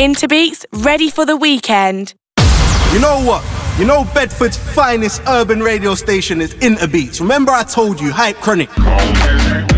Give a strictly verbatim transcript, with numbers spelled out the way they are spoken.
Interbeats, ready for the weekend. You know what? You know Bedford's finest urban radio station is Interbeats. Remember I told you, Hype Chronic.